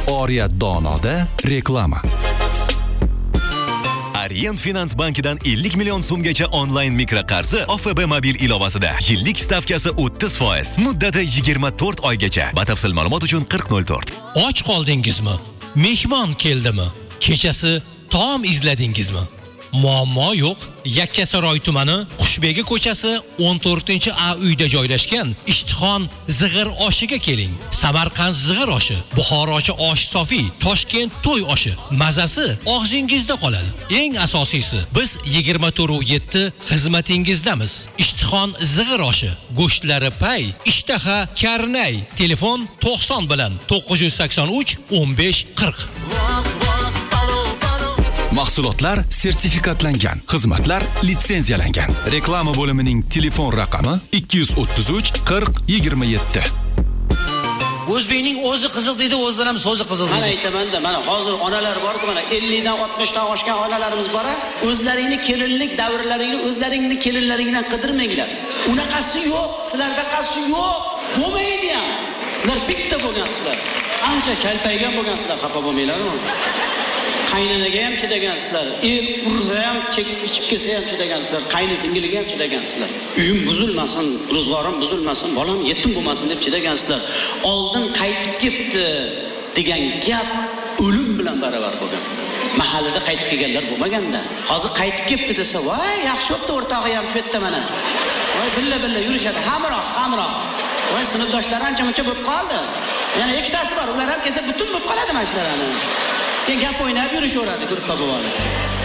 Oriyat Donoda reklama. Orient Finans bankidan 50 million so'mgacha onlayn mikraqarzi OFB mobil ilovasida. Yillik stavkasi 30%, muddati 24 oygacha. Batafsil ma'lumot uchun 4004. Och qoldingizmi? Mehmon keldimi? Kechasi taom izladingizmi? Muammo yo'q. Yakkasaroy tumani Qushbegi ko'chasi 14-A uyda joylashgan Ishtixon zig'ir oshiga keling. Samarqand zig'ir oshi, Buxorochi osh sofi, Toshkent to'y oshi. Mazasi og'zingizda qoladi. Eng asosiysi, biz 24/7 xizmatingizdamiz. Ishtixon zig'ir oshi, go'shtlari pay, ishtaha karnay. Telefon 90 bilan 983 15 40. Mahsulotlar sertifikatlangan, xizmatlar litsenziyalangan. Reklama bo'limining telefon raqami 233 40 27. O'zbekning o'zi qiziq deydi, o'zlari ham so'zi qiziq deydi. Mana aytaman-da, mana hozir onalar bor-ku, mana 50 dan 60 dan oshgan onalarimiz bor. O'zlaringni kelinlik davrlaringni o'zlaringni kelinlaringdan qidirmanglar. Unaqasi yo'q, sizlarda qasi yo'q. Bo'lmaydi ham. Sizlar bitta bo'lgansizlar. Ancha kalpaygan bo'lgansizlar, xafa bo'lmanglar-ku. Qaynanaga ham chidagansizlar, ursa ham ichib kelsa ham chidagansizlar, qayni singiliga ham chidagansizlar. Uyim buzilmasin, ro'zg'orim buzilmasin, bolam yetim bo'lmasin deb chidagansizlar. Oldin qaytib ketdi degan gap o'lim bilan baravar bo'lgan. Mahallada qaytib kelganlar bo'lmaganda. Hozir qaytib ketdi desa, voy, yaxshi bo'pti, o'rtog'i ham shu yerda mana. Voy, billa yurishadi, hamroh. Voy, sinfdoshlar ancha-muncha bo'lib qoldi. Yana ikkitasi bor, ular ham kelsa butun bo'lib qoladi mana shularni. Keyin gap o'ynab yurishaveradi, gruppa bo'ladi.